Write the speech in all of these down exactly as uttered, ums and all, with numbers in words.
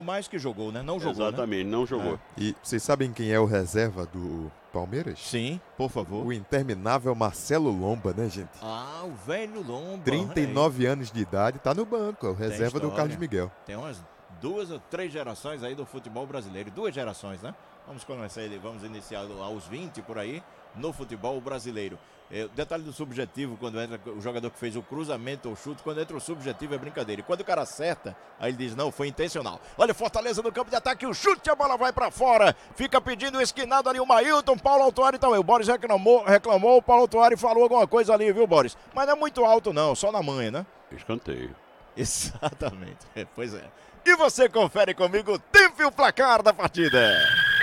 Mais que jogou, né? Não jogou, Exatamente, né? não jogou. É. E vocês sabem quem é o reserva do Palmeiras? Sim, por favor. O interminável Marcelo Lomba, né, gente? Ah, o velho Lomba. trinta e nove anos de idade, tá no banco, é o reserva do Carlos Miguel. Tem umas duas ou três gerações aí do futebol brasileiro, duas gerações, né? Vamos começar, vamos iniciar aos vinte por aí no futebol brasileiro. É, detalhe do subjetivo, quando entra o jogador que fez o cruzamento ou chute, quando entra o subjetivo é brincadeira. E quando o cara acerta, aí ele diz, não, foi intencional. Olha o Fortaleza no campo de ataque, o chute, a bola vai pra fora. Fica pedindo o esquinado ali o Mailton, Paulo Autuari também. O Boris reclamou, reclamou, o Paulo Autuari falou alguma coisa ali, viu, Boris? Mas não é muito alto não, só na manha, né? Escanteio. Exatamente, é, pois é. E você confere comigo o tempo e o placar da partida.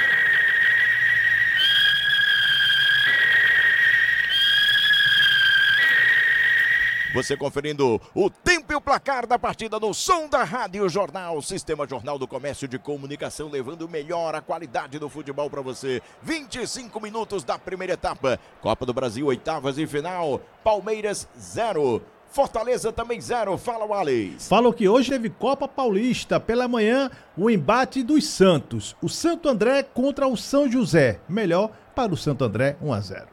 Você conferindo o tempo e o placar da partida no som da Rádio Jornal, Sistema Jornal do Comércio de Comunicação, levando melhor a qualidade do futebol para você. vinte e cinco minutos da primeira etapa. Copa do Brasil, oitavas e final. Palmeiras, zero. Fortaleza também zero. Fala, Wallace. Falam que hoje teve Copa Paulista. Pela manhã, o embate dos Santos. O Santo André contra o São José. Melhor para o Santo André, um a zero.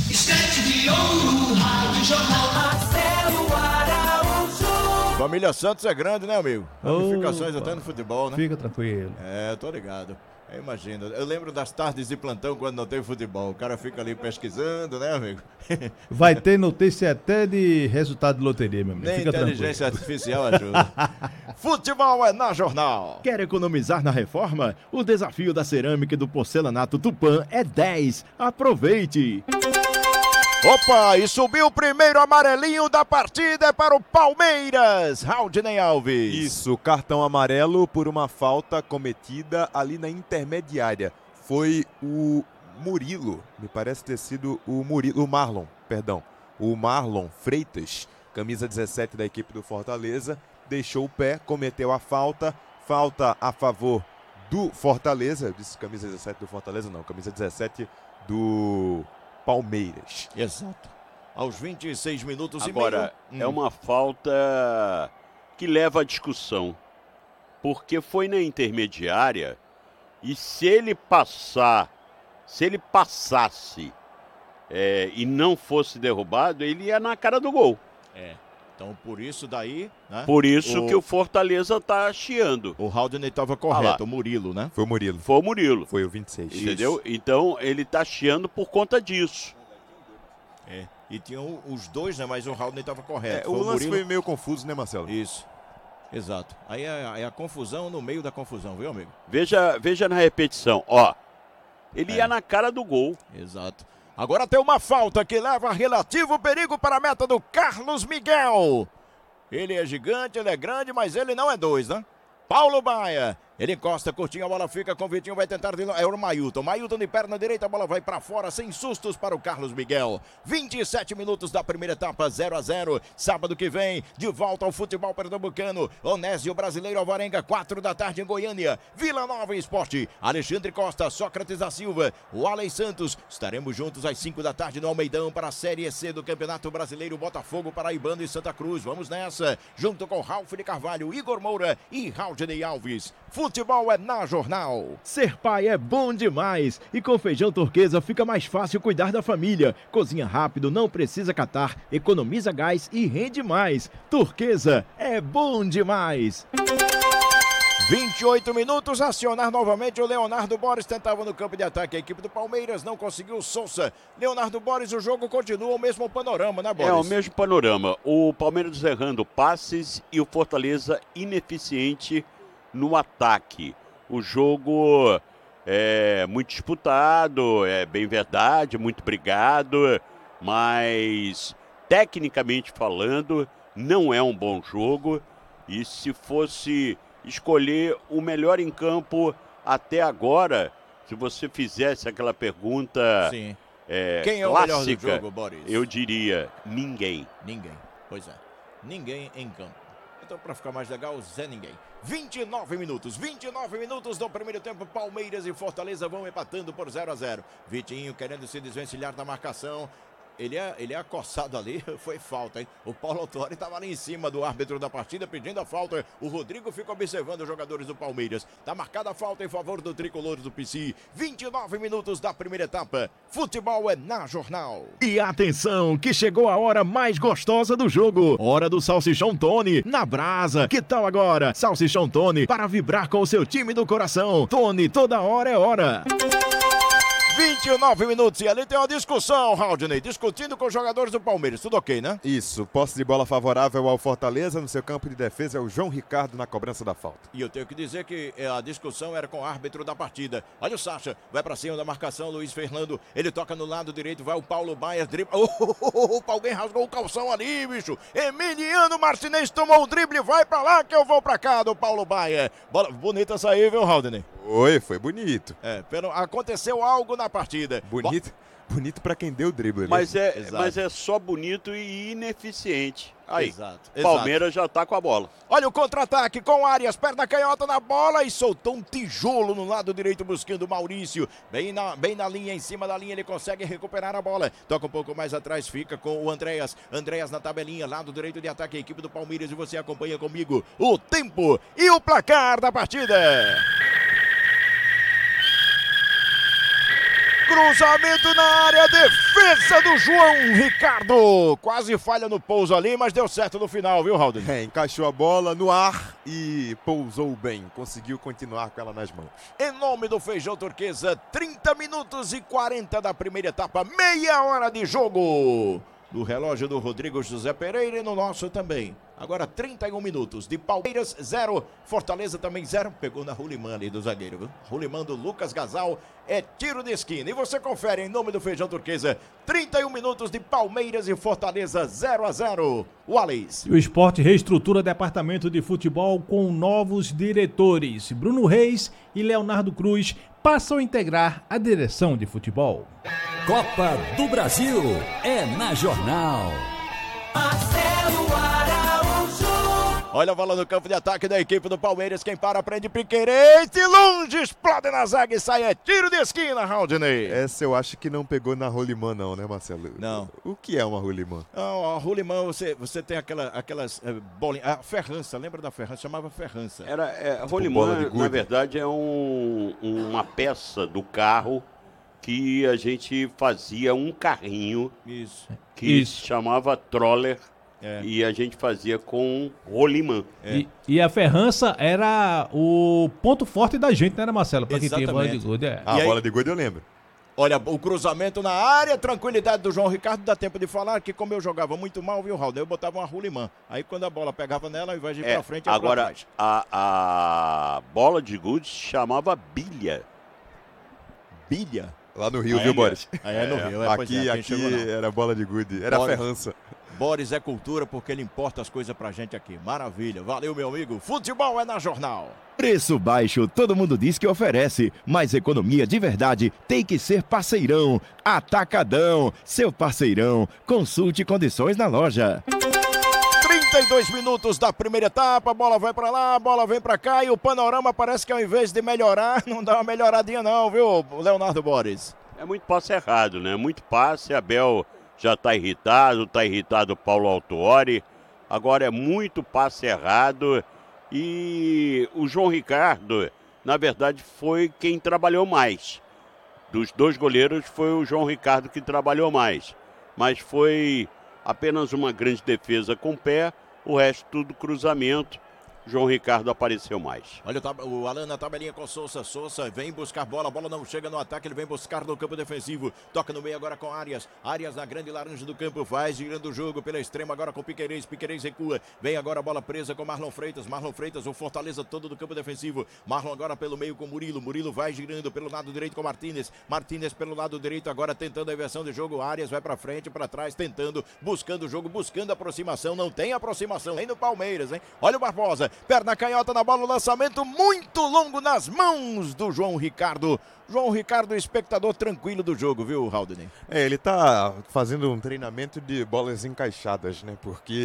Família Santos é grande, né, amigo? Ramificações Opa. até no futebol, né? Fica tranquilo. É, tô ligado. Eu imagino. Eu lembro das tardes de plantão quando não tem futebol. O cara fica ali pesquisando, né, amigo? Vai ter notícia até de resultado de loteria, meu amigo. Nem Fica inteligência tranquilo. artificial ajuda. Futebol é na Jornal. Quer economizar na reforma? O desafio da cerâmica e do porcelanato Tupã é dez. Aproveite! Opa, e subiu o primeiro amarelinho da partida para o Palmeiras. Raudinei Alves. Isso, cartão amarelo por uma falta cometida ali na intermediária. Foi o Murilo, me parece ter sido o Murilo, o Marlon, perdão. O Marlon Freitas, camisa dezessete da equipe do Fortaleza, deixou o pé, cometeu a falta. Falta a favor do Fortaleza. Eu disse camisa dezessete do Fortaleza, não, camisa dezessete do Palmeiras. Exato. Aos vinte e seis minutos Agora, e meio. é uma falta que leva à discussão. Porque foi na intermediária e se ele passar, se ele passasse é, e não fosse derrubado, ele ia na cara do gol. É. Então, por isso daí, né? Por isso o... que o Fortaleza tá chiando. O Raudinei estava Ah correto, lá. o Murilo, né? Foi o Murilo. Foi o Murilo. Foi o vinte e seis. Entendeu? Então, ele tá chiando por conta disso. É. E tinham os dois, né? Mas o Raudinei estava correto. É, o foi lance Murilo... foi meio confuso, né, Marcelo? Isso. Exato. Aí é, é a confusão no meio da confusão, viu, amigo? Veja, veja na repetição, ó. Ele É. ia na cara do gol. Exato. Agora tem uma falta que leva relativo perigo para a meta do Carlos Miguel. Ele é gigante, ele é grande, mas ele não é dois, né? Paulo Baia. Ele encosta, curtinho, a bola fica com o Vitinho, vai tentar de novo. É o Mailton. Mailton de perna direita, a bola vai para fora, sem sustos para o Carlos Miguel. vinte e sete minutos da primeira etapa, zero a zero. Sábado que vem, de volta ao futebol pernambucano. Onésio Brasileiro Alvarenga, quatro da tarde em Goiânia. Vila Nova Esporte. Alexandre Costa, Sócrates da Silva, o Alex Santos. Estaremos juntos às cinco da tarde no Almeidão para a Série C do Campeonato Brasileiro. Botafogo, Paraibano e Santa Cruz. Vamos nessa, junto com Ralf de Carvalho, Igor Moura e Raudinei Alves. Futebol é na Jornal. Ser pai é bom demais e com feijão turquesa fica mais fácil cuidar da família. Cozinha rápido, não precisa catar, economiza gás e rende mais. Turquesa é bom demais. vinte e oito minutos, acionar novamente o Leonardo Boris, tentava no campo de ataque a equipe do Palmeiras, não conseguiu. Souza, Leonardo Boris, o jogo continua o mesmo panorama, né, Boris? É o mesmo panorama, o Palmeiras errando passes e o Fortaleza ineficiente no ataque. O jogo é muito disputado, é bem verdade, muito brigado, mas tecnicamente falando não é um bom jogo e se fosse escolher o melhor em campo até agora, se você fizesse aquela pergunta Sim. é, Quem é o clássica, melhor do jogo, Boris? eu diria ninguém. Ninguém, pois é. Ninguém em campo. Então, para ficar mais legal, Zé Ninguém. vinte e nove minutos, vinte e nove minutos do primeiro tempo, Palmeiras e Fortaleza vão empatando por zero a zero. Vitinho querendo se desvencilhar da marcação. ele é, ele é acossado ali, foi falta, hein? O Paulo Autuori estava ali em cima do árbitro da partida pedindo a falta. O Rodrigo fica observando os jogadores do Palmeiras. Tá marcada a falta em favor do tricolor do P C. vinte e nove minutos da primeira etapa. Futebol é na Jornal. E atenção, que chegou a hora mais gostosa do jogo. Hora do Salsichão Tony, na brasa. Que tal agora? Salsichão Tony, para vibrar com o seu time do coração. Tony, toda hora é hora. vinte e nove minutos e ali tem uma discussão, Raudney, discutindo com os jogadores do Palmeiras, tudo ok, né? Isso, posse de bola favorável ao Fortaleza, no seu campo de defesa é o João Ricardo na cobrança da falta. E eu tenho que dizer que a discussão era com o árbitro da partida. Olha o Sacha, vai pra cima da marcação, Luiz Fernando, ele toca no lado direito, vai o Paulo Baia, dribla, oh, oh, oh, oh, alguém rasgou o calção ali, bicho, Emiliano Martinez tomou o drible, vai pra lá que eu vou pra cá do Paulo Baia. Bola bonita essa aí, viu, Raudney? Oi, foi bonito. É, pelo, aconteceu algo na partida. Bonito, Bo... bonito pra quem deu o drible ali. Mas é, mas é só bonito e ineficiente. Aí, exato, Palmeiras exato. já tá com a bola. Olha o contra-ataque com Arias, perna canhota na bola e soltou um tijolo no lado direito buscando o Maurício. Bem na, bem na linha, em cima da linha, ele consegue recuperar a bola. Toca um pouco mais atrás, fica com o Andréas. Andréas na tabelinha, lado direito de ataque, a equipe do Palmeiras, e você acompanha comigo o tempo e o placar da partida. Cruzamento na área, defesa do João Ricardo. Quase falha no pouso ali, mas deu certo no final, viu, Raul? É, encaixou a bola no ar e pousou bem. Conseguiu continuar com ela nas mãos. Em nome do Feijão Turquesa, trinta minutos e quarenta da primeira etapa, meia hora de jogo. No relógio do Rodrigo José Pereira e no nosso também. Agora trinta e um minutos de Palmeiras, zero. Fortaleza também zero. Pegou na Rulimã ali do zagueiro, viu? Rulimã do Lucas Gasal. É tiro de esquina. E você confere em nome do Feijão Turquesa. trinta e um minutos de Palmeiras e Fortaleza, zero a zero. Wallace. E o Sport reestrutura departamento de futebol com novos diretores. Bruno Reis e Leonardo Cruz passam a integrar a direção de futebol. Copa do Brasil é na Jornal. Marcelo Araújo. Olha a bola no campo de ataque da equipe do Palmeiras. Quem para, prende Piquerez. De longe, explode na zaga e sai. É tiro de esquina, Raudney. Essa eu acho que não pegou na rolimã não, né, Marcelo? Não. O que é uma rolimã? Não, a rolimã, você, você tem aquela, aquelas é, bolinhas. A ferrança, lembra da ferrança? Chamava ferrança. Era, é, a bola rolimã, de gude. na verdade, é um, uma peça do carro que a gente fazia um carrinho. Isso. Que Isso. se chamava troller. É. E a gente fazia com rolimã. É. E, e a ferrança era o ponto forte da gente, né, Marcelo? Pra quem tem bola de Exatamente. gude. É. A E aí- bola de gude eu lembro. Olha, o cruzamento na área, tranquilidade do João Ricardo. Dá tempo de falar que, como eu jogava muito mal, viu, Raul? Eu botava uma rolimã. Aí, quando a bola pegava nela, ao invés de ir É, pra frente, ia pra agora, trás. a, a bola de gude chamava bilha. Bilha. Lá no Rio, Aí viu, é- Boris? aí é no Rio, é, pois aqui é, quem aqui chegou não. era bola de gude, era Boris. ferrança. Boris é cultura porque ele importa as coisas pra gente aqui. Maravilha. Valeu, meu amigo. Futebol é na Jornal. Preço baixo, todo mundo diz que oferece, mas economia de verdade tem que ser parceirão. Atacadão, seu parceirão. Consulte condições na loja. trinta e dois minutos da primeira etapa, a bola vai pra lá, a bola vem pra cá e o panorama parece que ao invés de melhorar, não dá uma melhoradinha não, viu, Leonardo Boris? É muito passe errado, né? Muito passe, Abel já está irritado, está irritado o Paulo Autuori. Agora é muito passe errado e o João Ricardo, na verdade, foi quem trabalhou mais. Dos dois goleiros foi o João Ricardo que trabalhou mais. Mas foi apenas uma grande defesa com o pé, o resto tudo cruzamento. João Ricardo apareceu mais. Olha o, tab- o Alan na tabelinha com Sousa. Sousa vem buscar bola. A bola não chega no ataque. Ele vem buscar no campo defensivo. Toca no meio agora com Arias. Arias na grande laranja do campo. Vai girando o jogo pela extrema agora com Piquerez. Piquerez recua. Vem agora a bola presa com Marlon Freitas. Marlon Freitas, o Fortaleza todo do campo defensivo. Marlon agora pelo meio com Murilo. Murilo vai girando pelo lado direito com Martínez. Martínez pelo lado direito agora tentando a inversão de jogo. Arias vai pra frente, pra trás, tentando, buscando o jogo, buscando a aproximação. Não tem aproximação nem do Palmeiras, hein? Olha o Barbosa. Perna canhota na bola, o lançamento muito longo nas mãos do João Ricardo. João Ricardo, espectador tranquilo do jogo, viu, Raudney? É, ele tá fazendo um treinamento de bolas encaixadas, né? Porque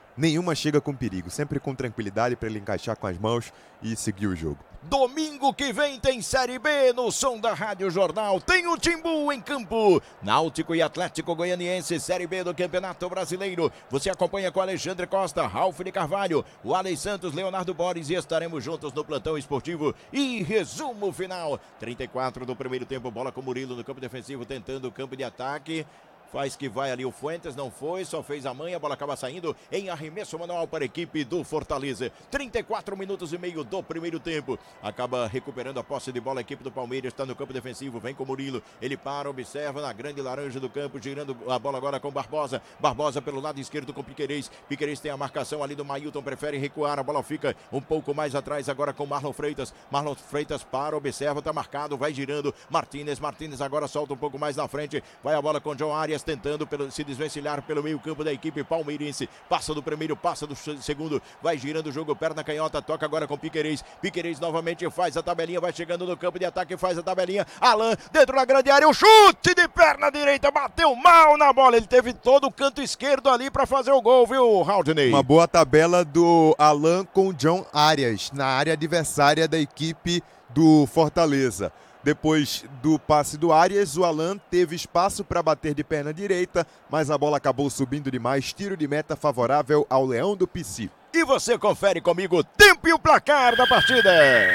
nenhuma chega com perigo, sempre com tranquilidade para ele encaixar com as mãos e seguir o jogo. Domingo que vem tem Série B no som da Rádio Jornal. Tem o Timbu em campo. Náutico e Atlético Goianiense, Série B do Campeonato Brasileiro. Você acompanha com Alexandre Costa, Ralf de Carvalho, o Alex Santos, Leonardo Borges e estaremos juntos no plantão esportivo. E resumo final. trinta e quatro do primeiro tempo, bola com Murilo no campo defensivo, tentando o campo de ataque. Faz que vai ali o Fuentes, não foi, só fez a manha, a bola acaba saindo em arremesso manual para a equipe do Fortaleza. trinta e quatro minutos e meio do primeiro tempo. Acaba recuperando a posse de bola, a equipe do Palmeiras está no campo defensivo, vem com o Murilo. Ele para, observa na grande laranja do campo, girando a bola agora com Barbosa. Barbosa pelo lado esquerdo com Piquerez. Piquerez tem a marcação ali do Mailton, prefere recuar, a bola fica um pouco mais atrás agora com Marlon Freitas. Marlon Freitas para, observa, está marcado, vai girando. Martínez, Martínez agora solta um pouco mais na frente, vai a bola com John Arias, tentando pelo, se desvencilhar pelo meio campo da equipe palmeirense, passa do primeiro, passa do segundo, vai girando o jogo, perna canhota, toca agora com Piquerez, Piquerez novamente faz a tabelinha, vai chegando no campo de ataque, faz a tabelinha, Alan dentro da grande área, o chute de perna direita, bateu mal na bola, ele teve todo o canto esquerdo ali para fazer o gol, viu, Haldney? Uma boa tabela do Alan com o John Arias, na área adversária da equipe do Fortaleza. Depois do passe do Arias, o Alan teve espaço para bater de perna direita, mas a bola acabou subindo demais. Tiro de meta favorável ao Leão do Pici. E você confere comigo o tempo e o placar da partida.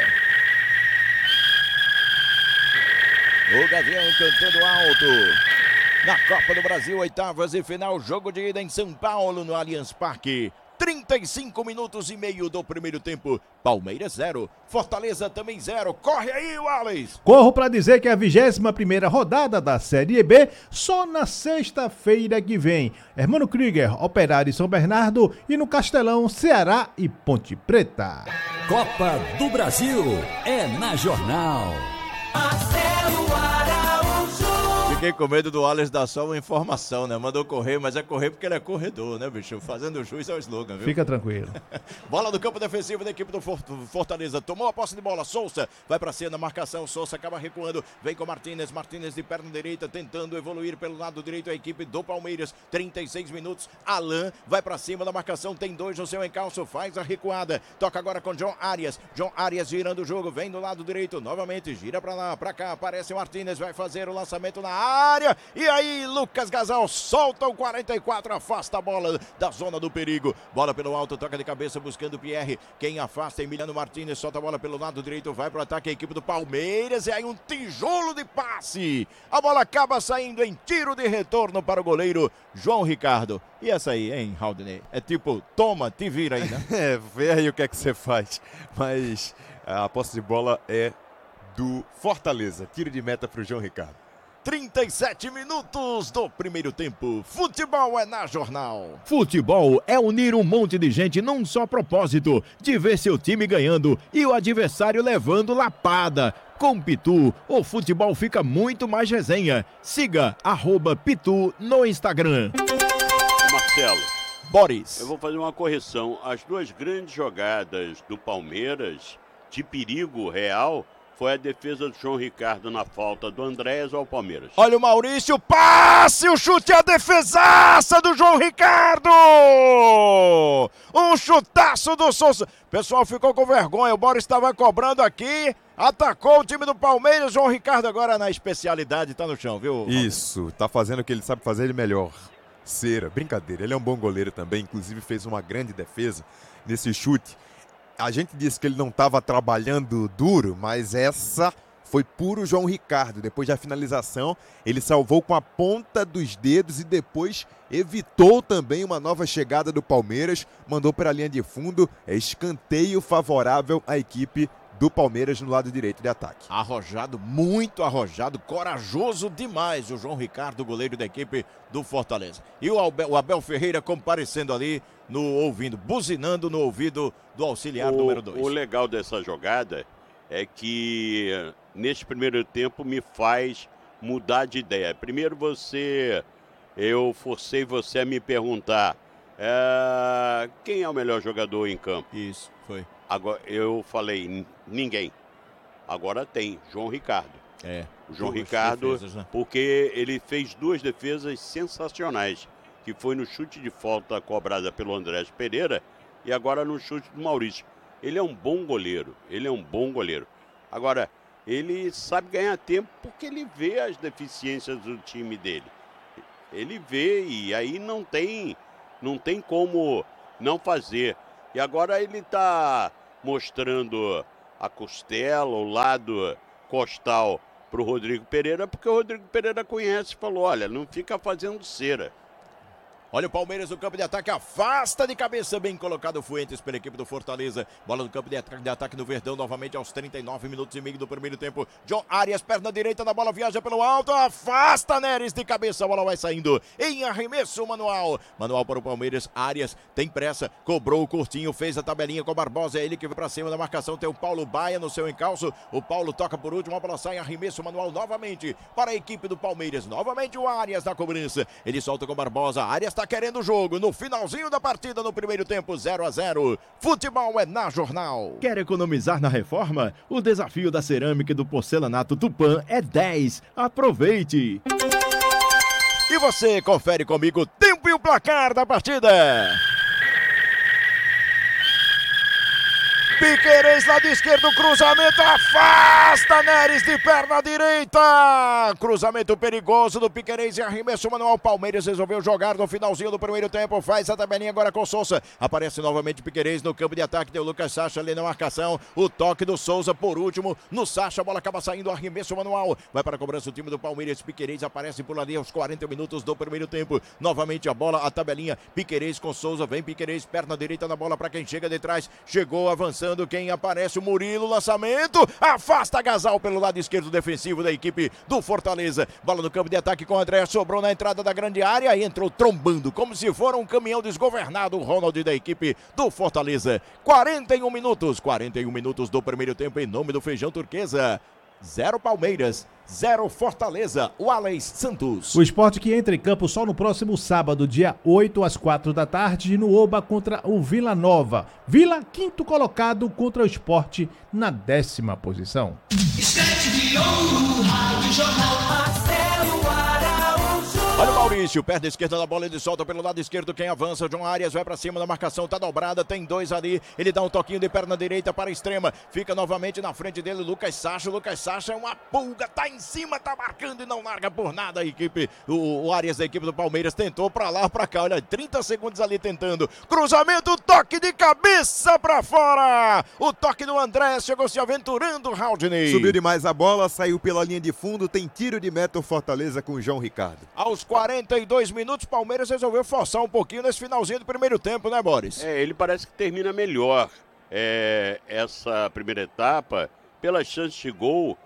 O Gavião cantando alto. Na Copa do Brasil, oitavas e final, jogo de ida em São Paulo, no Allianz Parque. trinta e cinco minutos e meio do primeiro tempo. Palmeiras zero, Fortaleza também zero. Corre aí, Wallace! Corro para dizer que a vigésima primeira rodada da Série B só na sexta-feira que vem. Hermano Krieger, Operário e São Bernardo e no Castelão, Ceará e Ponte Preta. Copa do Brasil é na Jornal. Marcelo Araújo. Fiquei com medo do Wallace dar só uma informação, né? Mandou correr, mas é correr porque ele é corredor, né, bicho? Fazendo jus ao slogan, viu? Fica tranquilo. Bola do campo defensivo da equipe do Fortaleza. Tomou a posse de bola. Souza vai pra cima, marcação. Souza acaba recuando. Vem com Martínez. Martínez de perna direita, tentando evoluir pelo lado direito a equipe do Palmeiras. trinta e seis minutos. Alan vai pra cima da marcação. Tem dois no seu encalço. Faz a recuada. Toca agora com John Arias. John Arias girando o jogo. Vem do lado direito. Novamente gira pra lá, pra cá. Aparece Martínez. Vai fazer o lançamento na área. E aí, Lucas Gasal solta o quarenta e quatro. Afasta a bola da zona do perigo. Bola pelo alto. Toca de cabeça buscando Pierre. Quem afasta é Emiliano Martínez. Solta a bola pelo lado direito. Vai pro ataque a equipe do Palmeiras. E aí um tijolo de passe. A bola acaba saindo em tiro de retorno para o goleiro João Ricardo. E essa aí, hein, Haldney? É tipo, toma, te vira aí, né? É, vê aí o que é que você faz. Mas a posse de bola é do Fortaleza. Tiro de meta pro João Ricardo. trinta e sete minutos do primeiro tempo. Futebol é na Jornal. Futebol é unir um monte de gente num só propósito, de ver seu time ganhando e o adversário levando lapada. Com Pitu, o futebol fica muito mais resenha. Siga arroba Pitu no Instagram. Marcelo, Boris. eu vou fazer uma correção. As duas grandes jogadas do Palmeiras, de perigo real, foi a defesa do João Ricardo na falta do Andréas ao Palmeiras. Olha o Maurício, passe, o chute, a defesaça do João Ricardo! Um chutaço do Souza. O pessoal ficou com vergonha, o Boris estava cobrando aqui, atacou o time do Palmeiras, João Ricardo agora na especialidade, tá no chão, viu? Isso, tá fazendo o que ele sabe fazer de melhor. Cera, brincadeira, ele é um bom goleiro também, inclusive fez uma grande defesa nesse chute. A gente disse que ele não estava trabalhando duro, mas essa foi puro João Ricardo. Depois da finalização, ele salvou com a ponta dos dedos e depois evitou também uma nova chegada do Palmeiras. Mandou para a linha de fundo, é escanteio favorável à equipe do Palmeiras no lado direito de ataque. Arrojado, muito arrojado, corajoso demais o João Ricardo, goleiro da equipe do Fortaleza. E o Abel, o Abel Ferreira comparecendo ali, no ouvindo, buzinando no ouvido do auxiliar o, número dois. O legal dessa jogada é que neste primeiro tempo me faz mudar de ideia. Primeiro você, eu forcei você a me perguntar é, quem é o melhor jogador em campo. Isso, foi. Agora eu falei, ninguém. Agora tem, João Ricardo. É. O João duas Ricardo, defesas, né? porque ele fez duas defesas sensacionais. que foi no chute de falta cobrada pelo Andrés Pereira e agora no chute do Maurício. Ele é um bom goleiro, ele é um bom goleiro. Agora, ele sabe ganhar tempo porque ele vê as deficiências do time dele. Ele vê e aí não tem, não tem como não fazer. E agora ele está mostrando a costela, o lado costal para o Rodrigo Pereira, porque o Rodrigo Pereira conhece e falou, olha, não fica fazendo cera. Olha o Palmeiras no campo de ataque, afasta de cabeça, bem colocado o Fuentes pela equipe do Fortaleza. Bola no campo de ataque, de ataque no Verdão, novamente aos trinta e nove minutos e meio do primeiro tempo. John Arias, perna direita da bola, viaja pelo alto, afasta Neres de cabeça, a bola vai saindo em arremesso manual. Manual para o Palmeiras, Arias tem pressa, cobrou o curtinho, fez a tabelinha com o Barbosa, é ele que vai para cima da marcação, tem o Paulo Baia no seu encalço. O Paulo toca por último, a bola sai em arremesso manual novamente para a equipe do Palmeiras. Novamente o Arias na cobrança, ele solta com o Barbosa, Arias está querendo o jogo no finalzinho da partida no primeiro tempo, zero a zero. Futebol é na Jornal. Quer economizar na reforma? O desafio da cerâmica e do porcelanato Tupã é dez. Aproveite! E você confere comigo o tempo e o placar da partida. Piquerez lado esquerdo, cruzamento, afasta Neres de perna direita. Cruzamento perigoso do Piquerez e arremesso manual. Palmeiras resolveu jogar no finalzinho do primeiro tempo. Faz a tabelinha agora com Souza. Aparece novamente Piquerez no campo de ataque. Tem o Lucas Sacha ali na marcação. O toque do Souza por último. No Sacha, a bola acaba saindo, arremesso manual. Vai para a cobrança o time do Palmeiras. Piquerez aparece por ali aos quarenta minutos do primeiro tempo. Novamente a bola, a tabelinha. Piquerez com Souza. Vem Piquerez, perna direita na bola para quem chega de trás. Chegou avançando. Quem aparece? O Murilo, lançamento, afasta Gasal pelo lado esquerdo defensivo da equipe do Fortaleza. Bola no campo de ataque com o André, sobrou na entrada da grande área e entrou trombando, como se for um caminhão desgovernado, o Ronald da equipe do Fortaleza. quarenta e um minutos, quarenta e um minutos do primeiro tempo em nome do Feijão Turquesa. Zero Palmeiras, zero Fortaleza, o Alex Santos. O Sport que entra em campo só no próximo sábado, dia oito às quatro da tarde, no Oba contra o Vila Nova. Vila, quinto colocado contra o Sport na décima posição. Estante de ouro, Rádio Jornal Marcelo Araújo. Olha o Maurício, perna esquerda da bola, ele solta pelo lado esquerdo, quem avança, John Arias vai pra cima da marcação, tá dobrada, tem dois ali, ele dá um toquinho de perna direita para a extrema, fica novamente na frente dele, Lucas Sacha, Lucas Sacha é uma pulga, tá em cima, tá marcando e não larga por nada a equipe, o, o Arias da equipe do Palmeiras tentou pra lá, pra cá, olha, trinta segundos ali tentando, cruzamento, toque de cabeça pra fora, o toque do André chegou se aventurando, Haldney. Subiu demais a bola, saiu pela linha de fundo, tem tiro de meta o Fortaleza com o João Ricardo. Aos quarenta e dois minutos, Palmeiras resolveu forçar um pouquinho nesse finalzinho do primeiro tempo, né, Boris? É, ele parece que termina melhor é, essa primeira etapa. Pela chance de gol,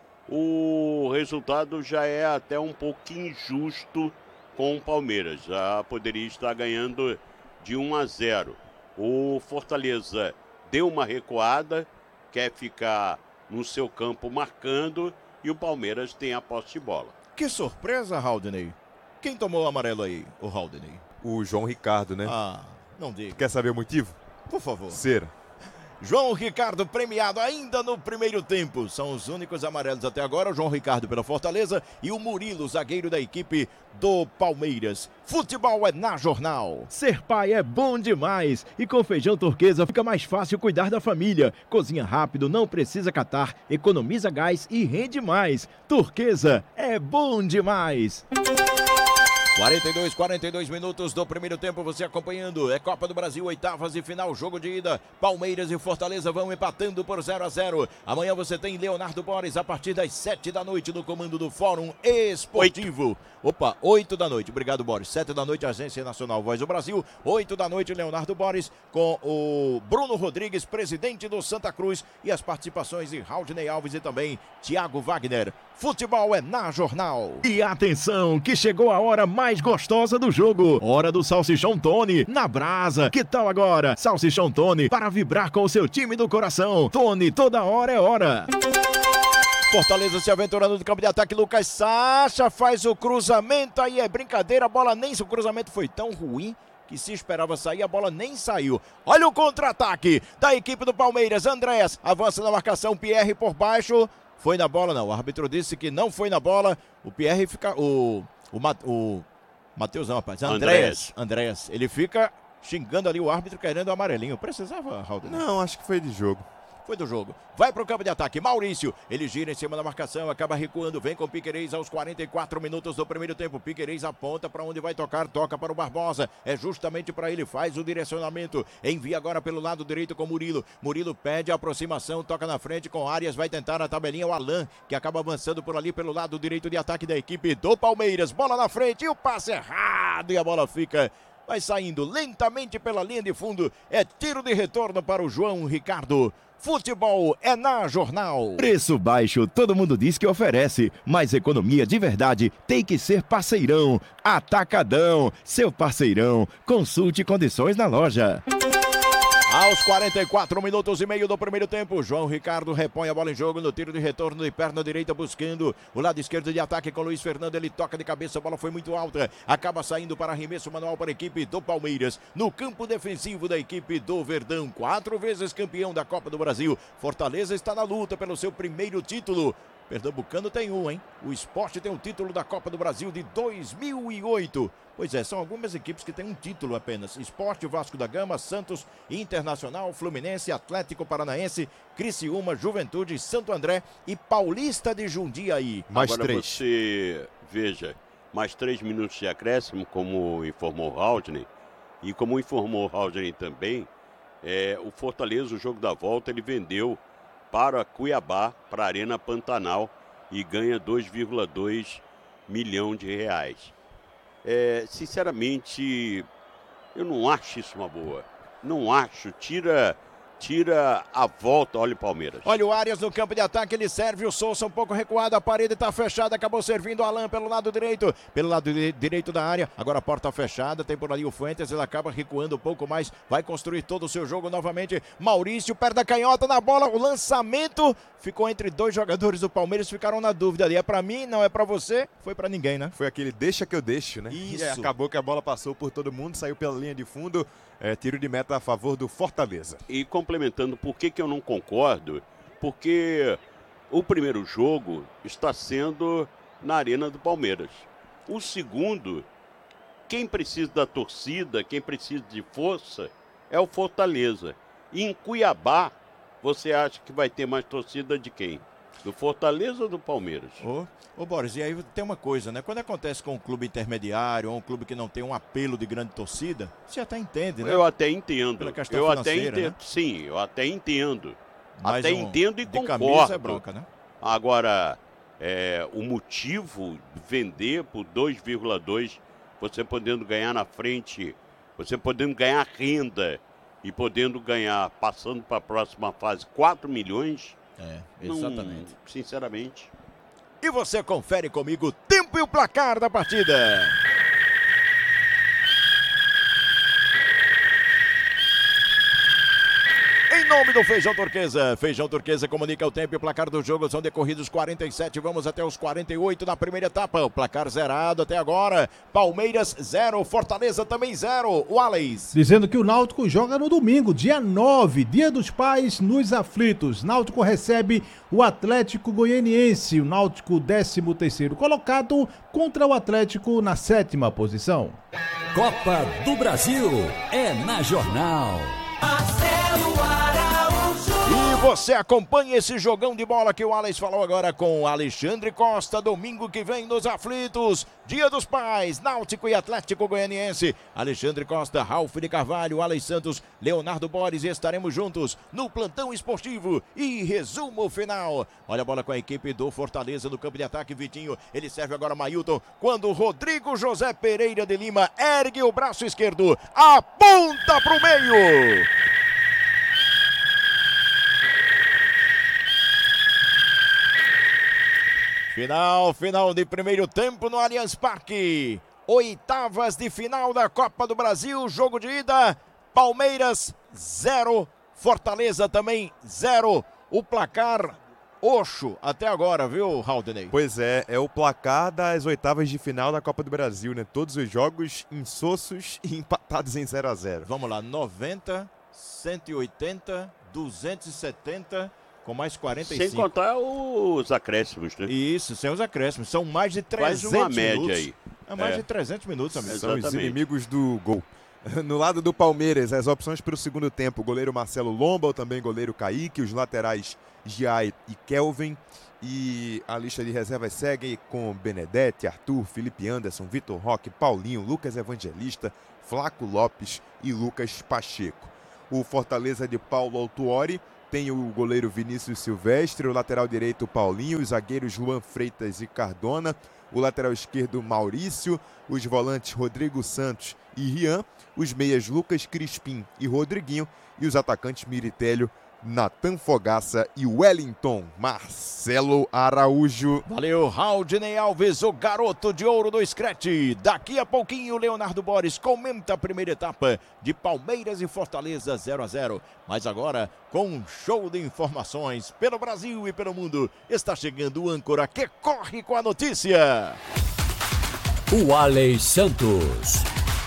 o resultado já é até um pouquinho injusto com o Palmeiras. Já poderia estar ganhando de um a zero. O Fortaleza deu uma recuada, quer ficar no seu campo marcando e o Palmeiras tem a posse de bola. Que surpresa, Haldney. Quem tomou o amarelo aí, o Haldney? O João Ricardo, né? Ah, não diga. Quer saber o motivo? Por favor. Cera. João Ricardo premiado ainda no primeiro tempo. São os únicos amarelos até agora. O João Ricardo pela Fortaleza e o Murilo, zagueiro da equipe do Palmeiras. Futebol é na Jornal. Ser pai é bom demais e com Feijão Turquesa fica mais fácil cuidar da família. Cozinha rápido, não precisa catar, economiza gás e rende mais. Turquesa é bom demais. quarenta e dois, quarenta e dois minutos do primeiro tempo, você acompanhando. É Copa do Brasil, oitavas e final, jogo de ida. Palmeiras e Fortaleza vão empatando por zero a zero. Amanhã você tem Leonardo Boris a partir das sete da noite no comando do Fórum Esportivo. Opa, oito da noite. Obrigado, Boris. sete da noite, Agência Nacional Voz do Brasil. oito da noite, Leonardo Boris com o Bruno Rodrigues, presidente do Santa Cruz, e as participações de Haldney Alves e também Thiago Wagner. Futebol é na Jornal. E atenção, que chegou a hora mais gostosa do jogo. Hora do Salsichão Tony, na brasa. Que tal agora? Salsichão Tony, para vibrar com o seu time do coração. Tony, toda hora é hora. Fortaleza se aventurando no campo de ataque, Lucas Sacha faz o cruzamento, aí é brincadeira, a bola nem, o cruzamento foi tão ruim que se esperava sair, a bola nem saiu. Olha o contra-ataque da equipe do Palmeiras, Andrés avança na marcação, Pierre por baixo, foi na bola não, o árbitro disse que não foi na bola, o Pierre fica, o, o, o Matheus não, rapaz. Andréas. Andréas. Andréas. Ele fica xingando ali o árbitro, querendo o amarelinho. Precisava, Raul? Não, acho que foi de jogo. Foi do jogo. Vai pro campo de ataque. Maurício. Ele gira em cima da marcação, acaba recuando. Vem com o Piquerez aos quarenta e quatro minutos do primeiro tempo. Piquerez aponta para onde vai tocar. Toca para o Barbosa. É justamente para ele. Faz o direcionamento. Envia agora pelo lado direito com Murilo. Murilo pede a aproximação. Toca na frente com Arias. Vai tentar a tabelinha. O Alan, que acaba avançando por ali pelo lado direito de ataque da equipe do Palmeiras. Bola na frente. E o passe errado. E a bola fica... Vai saindo lentamente pela linha de fundo. É tiro de retorno para o João Ricardo. Futebol é na Jornal. Preço baixo, todo mundo diz que oferece, mas economia de verdade tem que ser parceirão. Atacadão, seu parceirão. Consulte condições na loja. Aos quarenta e quatro minutos e meio do primeiro tempo, João Ricardo repõe a bola em jogo no tiro de retorno de perna direita, buscando o lado esquerdo de ataque com Luiz Fernando. Ele toca de cabeça, a bola foi muito alta, acaba saindo para arremesso manual para a equipe do Palmeiras. No campo defensivo da equipe do Verdão, quatro vezes campeão da Copa do Brasil. Fortaleza está na luta pelo seu primeiro título. Pernambucano tem um, hein? O Sport tem o título da Copa do Brasil de dois mil e oito. Pois é, são algumas equipes que têm um título apenas. Sport, Vasco da Gama, Santos, Internacional, Fluminense, Atlético Paranaense, Criciúma, Juventude, Santo André e Paulista de Jundiaí. Mais Agora três. Você veja, mais três minutos de acréscimo, como informou o Haldney, e como informou o Haldney também, é, o Fortaleza, o jogo da volta, ele vendeu para Cuiabá, para a Arena Pantanal, e ganha dois vírgula dois milhão de reais. É, sinceramente, eu não acho isso uma boa. Não acho. Tira, tira a volta. Olha o Palmeiras. Olha o Arias no campo de ataque, ele serve o Souza um pouco recuado, a parede está fechada, acabou servindo o Alan pelo lado direito, pelo lado di- direito da área, agora a porta fechada, tem por ali o Fuentes, ele acaba recuando um pouco mais, vai construir todo o seu jogo novamente. Maurício, perto da canhota na bola, o lançamento ficou entre dois jogadores do Palmeiras, ficaram na dúvida ali, é pra mim, não é pra você, foi pra ninguém, né? Foi aquele deixa que eu deixo, né? Isso. E é, acabou que a bola passou por todo mundo, saiu pela linha de fundo. É, tiro de meta a favor do Fortaleza. E complementando, por que, que eu não concordo? Porque o primeiro jogo está sendo na Arena do Palmeiras. O segundo, quem precisa da torcida, quem precisa de força, é o Fortaleza. E em Cuiabá, você acha que vai ter mais torcida de quem? Do Fortaleza ou do Palmeiras? Ô, ô Boris, e aí tem uma coisa, né? Quando acontece com um clube intermediário ou um clube que não tem um apelo de grande torcida, você até entende, né? Eu até entendo. Pela questão Eu até financeira, entendo. né? Sim, eu até entendo. Mas até um entendo e de concordo. camisa é bronca, né? Agora, é, o motivo de vender por dois vírgula dois, você podendo ganhar na frente, você podendo ganhar renda e podendo ganhar, passando para a próxima fase, quatro milhões. É, não, exatamente. sinceramente. E você confere comigo o tempo e o placar da partida. Em nome do Feijão Turquesa. Feijão Turquesa comunica o tempo e o placar do jogo. São decorridos quarenta e sete, vamos até os quarenta e oito na primeira etapa. O placar zerado até agora. Palmeiras zero, Fortaleza também zero. O Alex. Dizendo que o Náutico joga no domingo, dia nove, Dia dos Pais nos Aflitos. Náutico recebe o Atlético Goianiense, o Náutico décimo terceiro colocado contra o Atlético na sétima posição. Copa do Brasil é na Jornal. Marcelo Araújo. E você acompanha esse jogão de bola que o Alex falou agora com Alexandre Costa, domingo que vem nos Aflitos, Dia dos Pais, Náutico e Atlético Goianiense. Alexandre Costa, Ralf de Carvalho, Alex Santos, Leonardo Borges, estaremos juntos no plantão esportivo e resumo final. Olha a bola com a equipe do Fortaleza no campo de ataque, Vitinho, ele serve agora Mailton, quando Rodrigo José Pereira de Lima ergue o braço esquerdo, aponta pro meio. Final, final de primeiro tempo no Allianz Parque. Oitavas de final da Copa do Brasil, jogo de ida. Palmeiras zero, Fortaleza também zero. O placar Oxo até agora, viu, Haldney? Pois é, é o placar das oitavas de final da Copa do Brasil, né? Todos os jogos insossos e empatados em zero a zero. Vamos lá, noventa, cento e oitenta, duzentos e setenta, com mais quarenta e cinco. Sem contar os acréscimos, né? Isso, sem os acréscimos. São mais de Faz trezentos uma média minutos. aí. É mais É. de trezentos minutos, amigo. São os Exatamente. inimigos do gol. No lado do Palmeiras, as opções para o segundo tempo: goleiro Marcelo Lomba, ou também goleiro Kaique, os laterais Giai e Kelvin. E a lista de reservas segue com Benedetti, Arthur, Felipe Anderson, Vitor Roque, Paulinho, Lucas Evangelista, Flaco Lopes e Lucas Pacheco. O Fortaleza de Paulo Autuori tem o goleiro Vinícius Silvestre, o lateral direito Paulinho, os zagueiros Luan Freitas e Cardona, o lateral esquerdo Maurício, os volantes Rodrigo Santos e Rian, os meias Lucas Crispim e Rodriguinho e os atacantes Miritélio, Natan Fogaça e Wellington Marcelo Araújo. Valeu, Raudinei Alves, o garoto de ouro do Scratch. Daqui a pouquinho, Leonardo Boris comenta a primeira etapa de Palmeiras e Fortaleza zero a zero. Mas agora, com um show de informações pelo Brasil e pelo mundo, está chegando o âncora que corre com a notícia. O Alex Santos.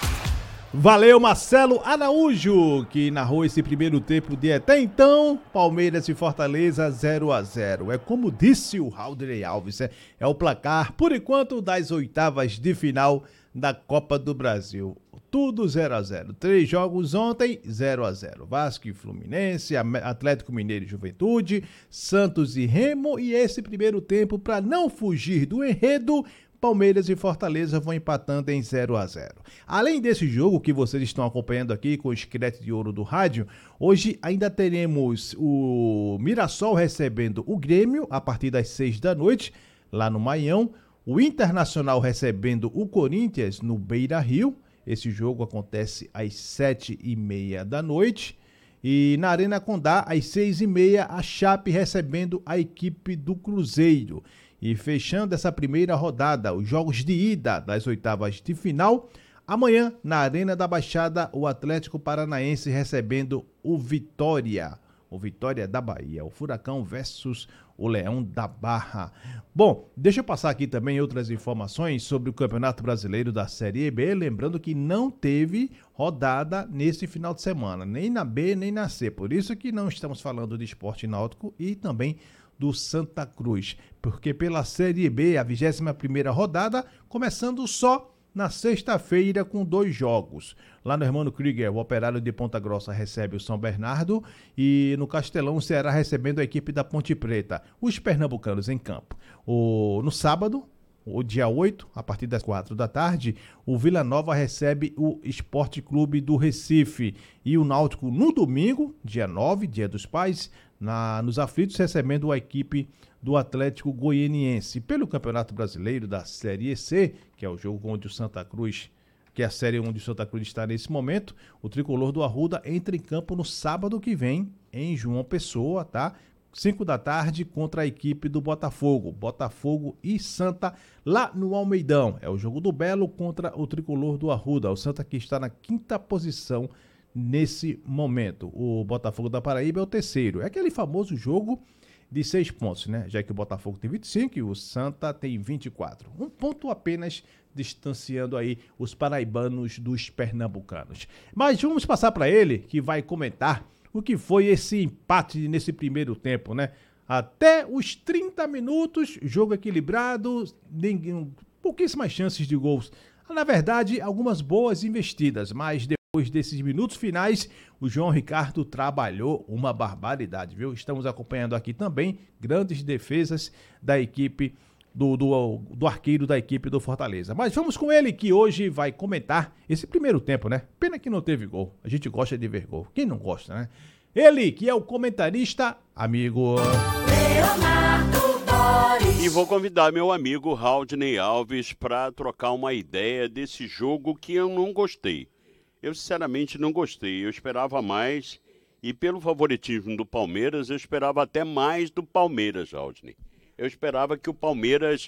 Valeu, Marcelo Araújo, que narrou esse primeiro tempo de até então, Palmeiras e Fortaleza zero a zero. É como disse o Raudinei Alves, é, é o placar, por enquanto, das oitavas de final da Copa do Brasil. Tudo zero a zero. Três jogos ontem, zero a zero. Vasco e Fluminense, Atlético Mineiro e Juventude, Santos e Remo. E esse primeiro tempo, para não fugir do enredo, Palmeiras e Fortaleza vão empatando em zero a zero. Além desse jogo que vocês estão acompanhando aqui com o Scratch de Ouro do rádio, hoje ainda teremos o Mirassol recebendo o Grêmio a partir das seis da noite, lá no Maião. O Internacional recebendo o Corinthians no Beira-Rio. Esse jogo acontece às sete e meia da noite. E na Arena Condá, às seis e meia, a Chape recebendo a equipe do Cruzeiro. E fechando essa primeira rodada, os jogos de ida das oitavas de final, amanhã, na Arena da Baixada, o Atlético Paranaense recebendo o Vitória. O Vitória da Bahia, o Furacão versus o Leão da Barra. Bom, deixa eu passar aqui também outras informações sobre o Campeonato Brasileiro da Série B, lembrando que não teve rodada nesse final de semana, nem na B, nem na C. Por isso que não estamos falando de Esporte Náutico e também do Santa Cruz, porque pela Série B, a vigésima primeira rodada, começando só na sexta-feira com dois jogos. Lá no Hermano Krieger, o Operário de Ponta Grossa recebe o São Bernardo e no Castelão, o Ceará recebendo a equipe da Ponte Preta, os pernambucanos em campo. O, no sábado, o dia oito, a partir das quatro da tarde, o Vila Nova recebe o Esporte Clube do Recife e o Náutico no domingo, dia nove, dia dos pais, Na, nos aflitos, recebendo a equipe do Atlético Goianiense. Pelo Campeonato Brasileiro da Série C, que é o jogo onde o Santa Cruz, que é a série onde o Santa Cruz está nesse momento, o tricolor do Arruda entra em campo no sábado que vem, em João Pessoa, tá? cinco da tarde, contra a equipe do Botafogo. Botafogo e Santa, lá no Almeidão. É o jogo do Belo contra o tricolor do Arruda. O Santa que está na quinta posição nesse momento. O Botafogo da Paraíba é o terceiro. É aquele famoso jogo de seis pontos, né? Já que o Botafogo tem vinte e cinco e o Santa tem vinte e quatro. Um ponto apenas distanciando aí os paraibanos dos pernambucanos. Mas vamos passar para ele, que vai comentar o que foi esse empate nesse primeiro tempo, né? Até os trinta minutos, jogo equilibrado, ninguém, pouquíssimas chances de gols. Na verdade, algumas boas investidas, mas depois Depois desses minutos finais, o João Ricardo trabalhou uma barbaridade, viu? Estamos acompanhando aqui também grandes defesas da equipe, do, do, do arqueiro da equipe do Fortaleza. Mas vamos com ele, que hoje vai comentar esse primeiro tempo, né? Pena que não teve gol. A gente gosta de ver gol. Quem não gosta, né? Ele, que é o comentarista, amigo Leonardo Boris. E vou convidar meu amigo Raudinei Alves para trocar uma ideia desse jogo que eu não gostei. Eu, sinceramente, não gostei. Eu esperava mais. E pelo favoritismo do Palmeiras, eu esperava até mais do Palmeiras, Raudinei. Eu esperava que o Palmeiras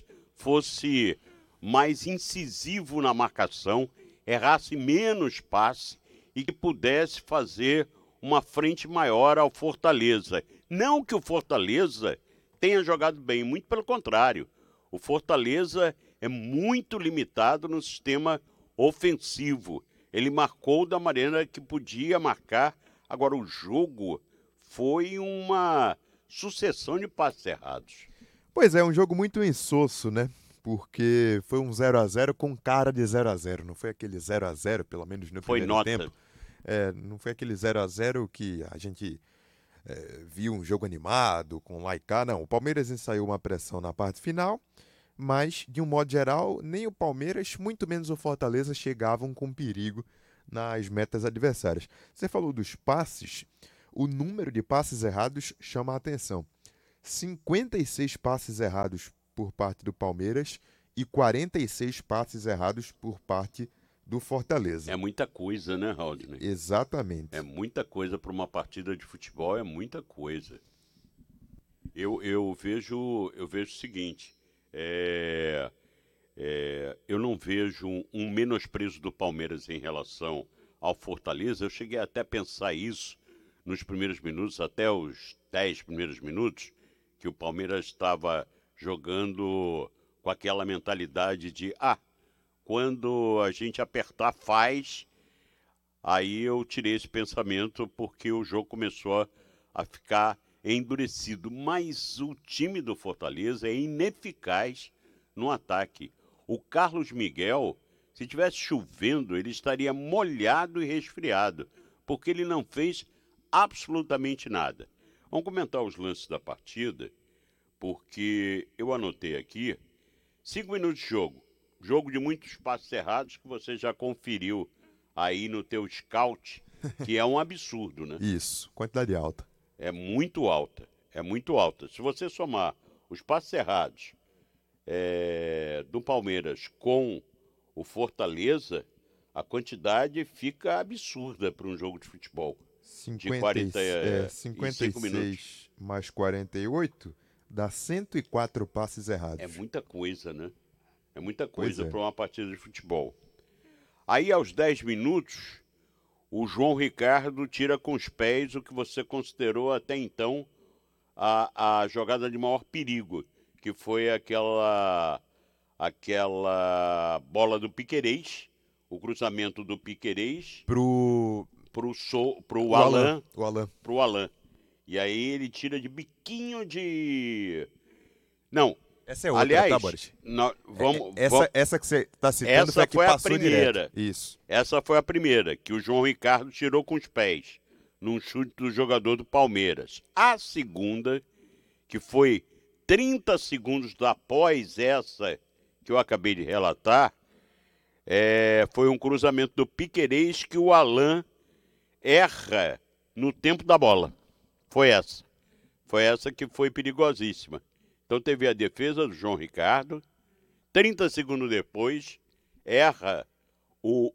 fosse mais incisivo na marcação, errasse menos passe e que pudesse fazer uma frente maior ao Fortaleza. Não que o Fortaleza tenha jogado bem, muito pelo contrário. O Fortaleza é muito limitado no sistema ofensivo. Ele marcou da maneira que podia marcar. Agora, o jogo foi uma sucessão de passes errados. Pois é, um jogo muito insosso, né? porque foi um zero a zero com cara de zero a zero. Não foi aquele zero a zero, pelo menos no Foi primeiro nota. tempo. É, não foi aquele zero a zero que a gente é, viu um jogo animado, com lá e cá. Não, o Palmeiras ensaiou uma pressão na parte final, mas, de um modo geral, nem o Palmeiras, muito menos o Fortaleza, chegavam com perigo nas metas adversárias. Você falou dos passes, o número de passes errados chama a atenção. cinquenta e seis passes errados por parte do Palmeiras e quarenta e seis passes errados por parte do Fortaleza. É muita coisa, né, Raudney? Exatamente. É muita coisa para uma partida de futebol, é muita coisa. Eu, eu, vejo, eu vejo o seguinte, é, é, eu não vejo um, um menosprezo do Palmeiras em relação ao Fortaleza. Eu cheguei até a pensar isso nos primeiros minutos, até os dez primeiros minutos, que o Palmeiras estava jogando com aquela mentalidade de, ah, quando a gente apertar, faz. Aí eu tirei esse pensamento porque o jogo começou a ficar endurecido. Mas o time do Fortaleza é ineficaz no ataque. O Carlos Miguel, se tivesse chovendo, ele estaria molhado e resfriado, porque ele não fez absolutamente nada. Vamos comentar os lances da partida, porque eu anotei aqui, cinco minutos de jogo. Jogo de muitos passes errados que você já conferiu aí no teu scout, que é um absurdo, né? Isso, quantidade alta. É muito alta, é muito alta. Se você somar os passes errados é, do Palmeiras com o Fortaleza, a quantidade fica absurda para um jogo de futebol. cinquenta, de quarenta é, e cinquenta e cinco minutos. seis mais quarenta e oito dá cento e quatro passes errados. É muita coisa, né? É muita Pois coisa é. para uma partida de futebol. Aí, aos dez minutos, o João Ricardo tira com os pés o que você considerou até então a, a jogada de maior perigo, que foi aquela, aquela bola do Piquerez, o cruzamento do Piquerez Pro, pro, so, pro o Alan, Alan. O Alan. pro Alan. E aí ele tira de biquinho de... Não, Essa é outra, aliás, tá, Boris? nó- vamos, essa, vamos- essa que você tá citando Essa foi a que foi a passou primeira. direto. Isso. essa foi a primeira, que o João Ricardo tirou com os pés, num chute do jogador do Palmeiras. A segunda, que foi trinta segundos após essa que eu acabei de relatar, é, foi um cruzamento do Piquerez que o Alan erra no tempo da bola. Foi essa. Foi essa que foi perigosíssima. Então teve a defesa do João Ricardo. trinta segundos depois, erra o,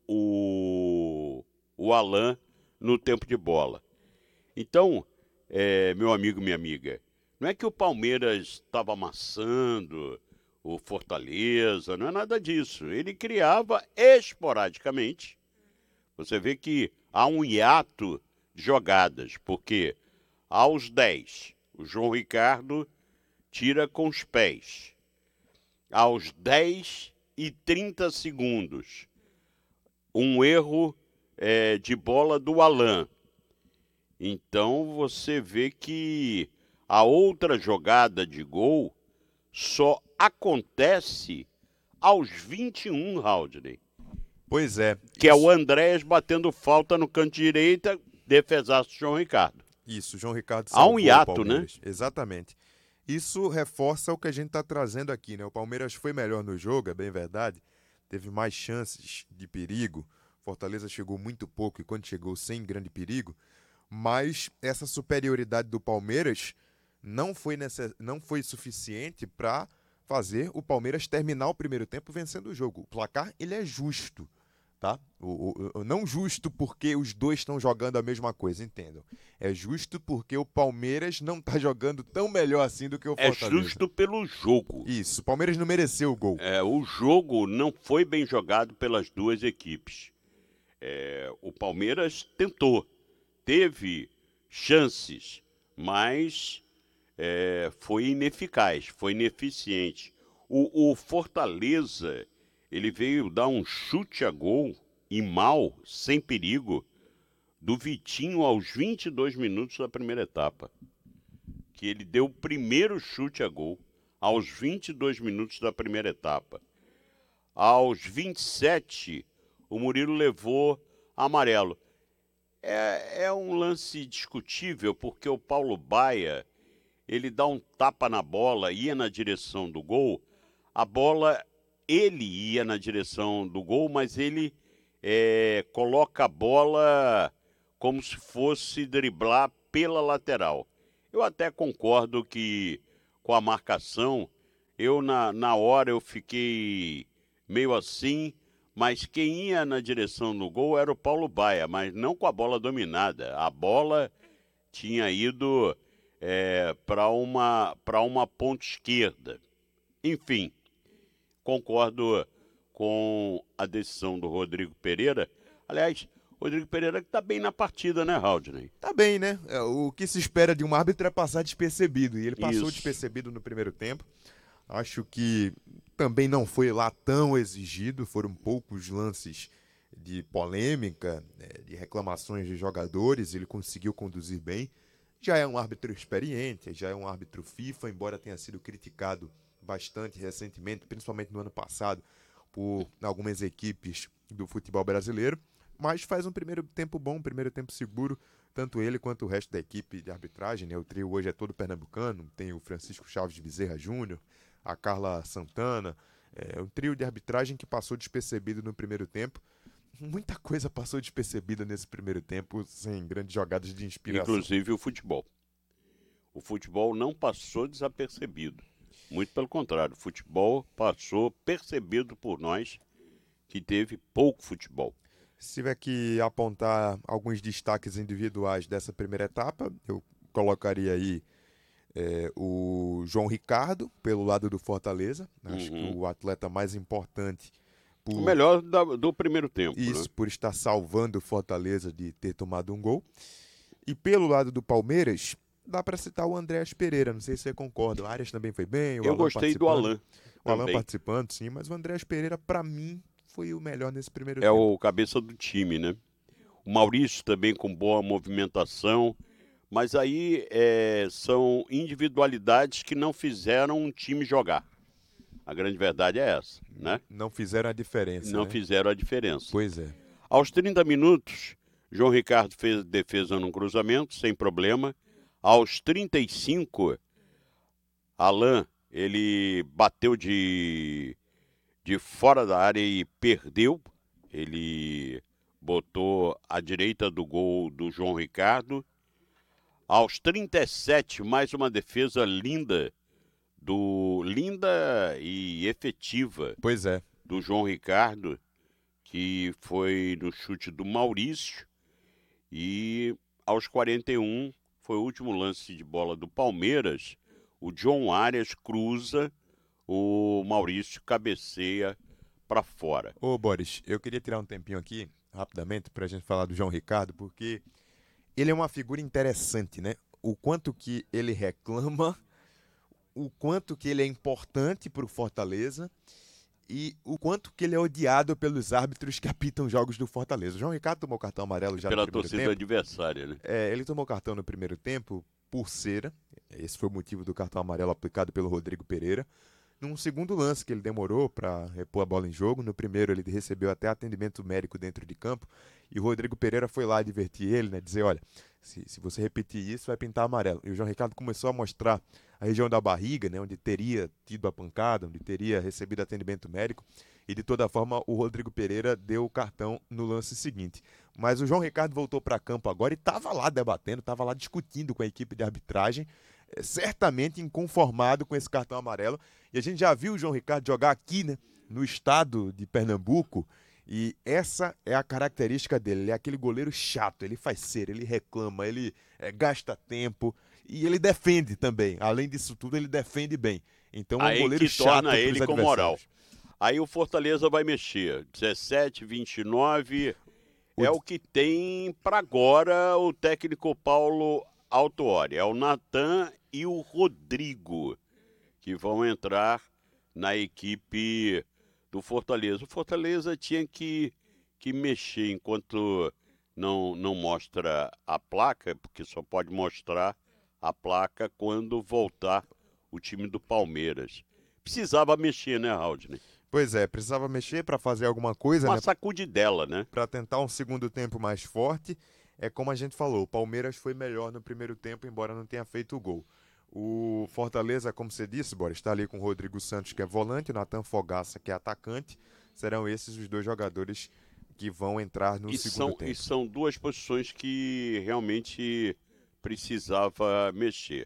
o, o Alan no tempo de bola. Então, é, meu amigo, minha amiga, não é que o Palmeiras estava amassando o Fortaleza, não é nada disso. Ele criava esporadicamente. Você vê que há um hiato de jogadas, porque aos dez, o João Ricardo tira com os pés. Aos dez e trinta segundos, um erro é, de bola do Alan. Então você vê que a outra jogada de gol só acontece aos vinte e um, Raudney. Pois é. Que é isso- o Andrés batendo falta no canto direita, defesaço do João Ricardo. Isso, João Ricardo Há um salvou o hiato, Palmeiras. Exatamente. Isso reforça o que a gente está trazendo aqui, né? O Palmeiras foi melhor no jogo, é bem verdade. Teve mais chances de perigo. Fortaleza chegou muito pouco e quando chegou sem grande perigo. Mas essa superioridade do Palmeiras não foi, necess... não foi suficiente para fazer o Palmeiras terminar o primeiro tempo vencendo o jogo. O placar, ele é justo. Tá? O, o, o- não justo porque os dois estão jogando a mesma coisa, entendam. É justo porque o Palmeiras não tá jogando tão melhor assim do que o É Fortaleza. justo pelo jogo. Isso, o Palmeiras não mereceu o gol. É, o jogo não foi bem jogado pelas duas equipes. É, o Palmeiras tentou, teve chances, mas é, foi ineficaz, foi ineficiente. O, o Fortaleza, ele veio dar um chute a gol e mal, sem perigo, do Vitinho aos vinte e dois minutos da primeira etapa. Que ele deu o primeiro chute a gol. aos vinte e dois minutos da primeira etapa. Aos vinte e sete, o Murilo levou amarelo. É, é um lance discutível, porque o Paulo Baia, ele dá um tapa na bola, ia na direção do gol. A bola, ele ia na direção do gol, mas ele é, coloca a bola como se fosse driblar pela lateral. Eu até concordo que com a marcação, eu na, na hora eu fiquei meio assim, mas quem ia na direção do gol era o Paulo Baia, mas não com a bola dominada. A bola tinha ido é, para uma, para uma ponta esquerda. Enfim, concordo com a decisão do Rodrigo Pereira. Aliás, Rodrigo Pereira que está bem na partida, né, Haldney? Tá bem, né? É, o que se espera de um árbitro é passar despercebido. E ele passou Isso. despercebido no primeiro tempo. Acho que também não foi lá tão exigido. Foram poucos lances de polêmica, né, de reclamações de jogadores. Ele conseguiu conduzir bem. Já é um árbitro experiente, já é um árbitro FIFA, embora tenha sido criticado bastante recentemente, principalmente no ano passado, por algumas equipes do futebol brasileiro. Mas faz um primeiro tempo bom, um primeiro tempo seguro, tanto ele quanto o resto da equipe de arbitragem, né? O trio hoje é todo pernambucano, tem o Francisco Chaves de Bezerra Júnior, a Carla Santana, é um trio de arbitragem que passou despercebido no primeiro tempo. Muita coisa passou despercebida nesse primeiro tempo, sem grandes jogadas de inspiração. Inclusive o futebol. O futebol não passou desapercebido. Muito pelo contrário, o futebol passou percebido por nós que teve pouco futebol. Se tiver que apontar alguns destaques individuais dessa primeira etapa, eu colocaria aí é, o João Ricardo, pelo lado do Fortaleza. Acho Uhum. que o atleta mais importante. Por... O melhor da, do primeiro tempo. Isso, né? por estar salvando o Fortaleza de ter tomado um gol. E pelo lado do Palmeiras, dá para citar o Andréas Pereira. Não sei se você concorda. O Arias também foi bem. O Eu Alan gostei do participando. Alan. O Alan também. participando, sim. Mas o Andréas Pereira, para mim, foi o melhor nesse primeiro É tempo. o cabeça do time, né? O Maurício também com boa movimentação. Mas aí é, são individualidades que não fizeram um time jogar. A grande verdade é essa, né? Não fizeram a diferença, Não né? fizeram a diferença. Pois é. Aos trinta minutos, João Ricardo fez defesa num cruzamento, sem problema. Aos trinta e cinco, Alan, ele bateu de, de fora da área e perdeu. Ele botou à direita do gol do João Ricardo. Aos trinta e sete, mais uma defesa linda, do linda e efetiva Pois é. do João Ricardo, que foi no chute do Maurício. E aos quarenta e um, foi o último lance de bola do Palmeiras. O John Arias cruza, o Maurício cabeceia para fora. Ô, Boris, eu queria tirar um tempinho aqui, rapidamente, pra gente falar do João Ricardo, porque ele é uma figura interessante, né? O quanto que ele reclama, o quanto que ele é importante pro Fortaleza e o quanto que ele é odiado pelos árbitros que apitam jogos do Fortaleza. O João Ricardo tomou cartão amarelo já Pela no primeiro torcida tempo. adversária, né? É, ele tomou cartão no primeiro tempo por cera. Esse foi o motivo do cartão amarelo aplicado pelo Rodrigo Pereira. Num segundo lance que ele demorou para repor a bola em jogo, no primeiro ele recebeu até atendimento médico dentro de campo e o Rodrigo Pereira foi lá advertir ele, né, dizer, olha, se, se você repetir isso vai pintar amarelo. E o João Ricardo começou a mostrar a região da barriga, né, onde teria tido a pancada, onde teria recebido atendimento médico e de toda forma o Rodrigo Pereira deu o cartão no lance seguinte. Mas o João Ricardo voltou para campo agora e estava lá debatendo, estava lá discutindo com a equipe de arbitragem, é, certamente inconformado com esse cartão amarelo. E a gente já viu o João Ricardo jogar aqui, né, no estado de Pernambuco, e essa é a característica dele. Ele é aquele goleiro chato, ele faz cera, ele reclama, ele é, gasta tempo e ele defende também. Além disso tudo, ele defende bem. Então é um Aí goleiro que chato torna pros ele com adversários. moral. Aí o Fortaleza vai mexer. dezessete, vinte e nove O é de- o que tem para agora o técnico Paulo Autuori. É o Natan e o Rodrigo que vão entrar na equipe do Fortaleza. O Fortaleza tinha que, que mexer enquanto não, não mostra a placa, porque só pode mostrar a placa quando voltar o time do Palmeiras. Precisava mexer, né, Haldner? Pois é, precisava mexer para fazer alguma coisa, Uma né? sacudidela, né? Para tentar um segundo tempo mais forte. É como a gente falou, o Palmeiras foi melhor no primeiro tempo, embora não tenha feito o gol. O Fortaleza, como você disse, Boris, está ali com o Rodrigo Santos, que é volante, o Natan Fogaça, que é atacante. Serão esses os dois jogadores que vão entrar no e segundo são, tempo. E são duas posições que realmente precisava mexer.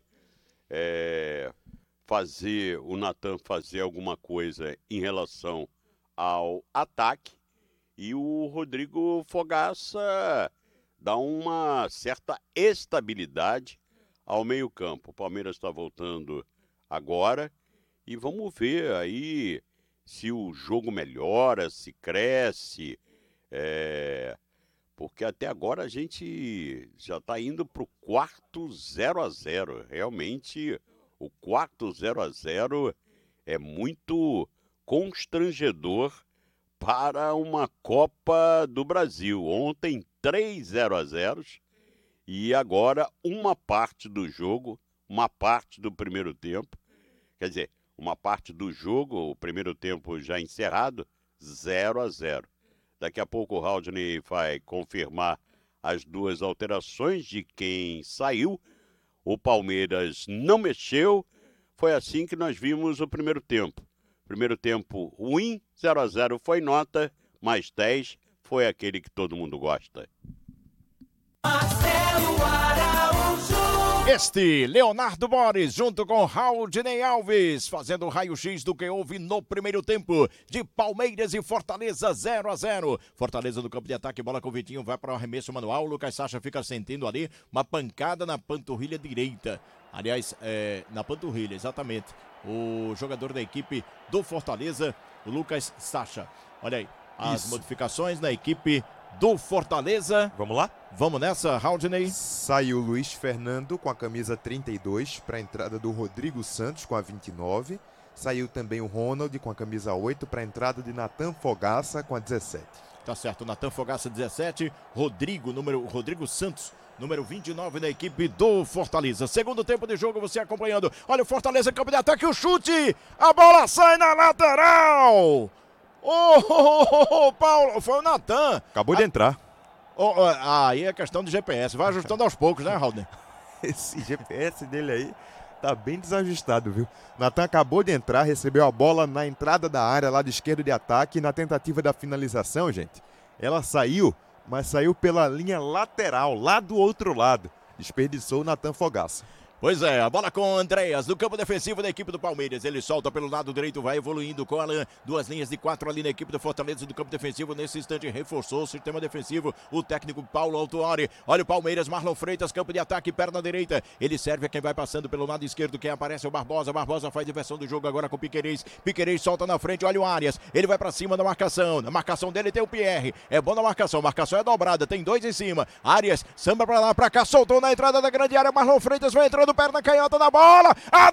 É, fazer o Natan fazer alguma coisa em relação ao ataque e o Rodrigo Fogaça dá uma certa estabilidade ao meio-campo. O Palmeiras está voltando agora e vamos ver aí se o jogo melhora, se cresce, é, porque até agora a gente já está indo para o quarto zero a zero. Realmente, o quarto zero a zero é muito constrangedor para uma Copa do Brasil. Ontem, três zero a zero e agora uma parte do jogo, uma parte do primeiro tempo, quer dizer, uma parte do jogo, o primeiro tempo já encerrado, zero a zero. Daqui a pouco o Haldner vai confirmar as duas alterações de quem saiu. O Palmeiras não mexeu. Foi assim que nós vimos o primeiro tempo. Primeiro tempo ruim, zero a zero foi nota, mais dez foi aquele que todo mundo gosta. Marcelo Araújo. Este Leonardo Boris, junto com Haldner Alves, fazendo o raio-x do que houve no primeiro tempo de Palmeiras e Fortaleza zero a zero. Fortaleza no campo de ataque, bola com o Vitinho, vai para o arremesso manual. O Lucas Sacha fica sentindo ali uma pancada na panturrilha direita. Aliás, é, na panturrilha, exatamente. O jogador da equipe do Fortaleza, o Lucas Sacha. Olha aí, as Isso. modificações na equipe do Fortaleza. Vamos lá? Vamos nessa, Haldner? Saiu o Luiz Fernando com a camisa trinta e dois para a entrada do Rodrigo Santos com a vinte e nove. Saiu também o Ronald com a camisa oito para a entrada de Natan Fogaça com a dezessete. Tá certo, Natan Fogaça dezessete, Rodrigo, número, Rodrigo Santos, número vinte e nove da equipe do Fortaleza. Segundo tempo de jogo, você acompanhando. Olha o Fortaleza, campo de ataque, o chute, a bola sai na lateral. Ô, oh, oh, oh, oh, Paulo, foi o Natan. Acabou de entrar. Oh, oh, ah, aí é questão de G P S, vai ajustando aos poucos, né, Haldner? Esse G P S dele aí tá bem desajustado, viu? Natan acabou de entrar, recebeu a bola na entrada da área, lado esquerdo de ataque, na tentativa da finalização, gente. Ela saiu, mas saiu pela linha lateral, lá do outro lado. Desperdiçou o Natan Fogaça. Pois é, a bola com o Andréas, do campo defensivo da equipe do Palmeiras. Ele solta pelo lado direito, vai evoluindo com Alan. Duas linhas de quatro ali na equipe do Fortaleza do campo defensivo. Nesse instante reforçou o sistema defensivo. O técnico Paulo Autuori. Olha o Palmeiras, Marlon Freitas, campo de ataque, perna direita. Ele serve a quem vai passando pelo lado esquerdo. Quem aparece é o Barbosa. Barbosa faz diversão do jogo agora com o Piquerez. Piquerez solta na frente, olha o Arias. Ele vai pra cima da marcação. Na marcação dele tem o Pierre. É bom na marcação. Marcação é dobrada, tem dois em cima. Arias, samba pra lá, pra cá, soltou na entrada da grande área. Marlon Freitas vai entrando, perna canhota na bola, a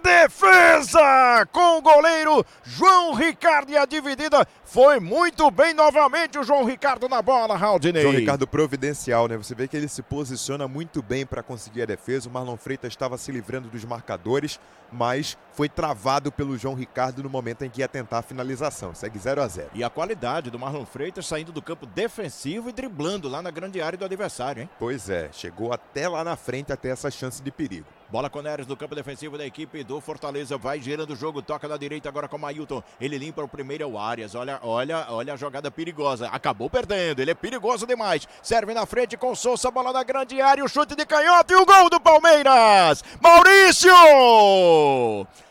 defesa com o goleiro João Ricardo e a dividida foi muito bem novamente o João Ricardo na bola, Haldner. João Ricardo providencial, né? Você vê que ele se posiciona muito bem para conseguir a defesa. O Marlon Freitas estava se livrando dos marcadores, mas foi travado pelo João Ricardo no momento em que ia tentar a finalização. Segue zero a zero. E a qualidade do Marlon Freitas saindo do campo defensivo e driblando lá na grande área do adversário, hein? Pois é, chegou até lá na frente, até essa chance de perigo. Bola com Neres no campo defensivo da equipe do Fortaleza, vai girando o jogo, toca na direita agora com o Mailton, ele limpa o primeiro, é o Arias, olha, olha, olha a jogada perigosa, acabou perdendo, ele é perigoso demais, serve na frente com Souza, bola na grande área, o chute de canhota e o gol do Palmeiras, Maurício!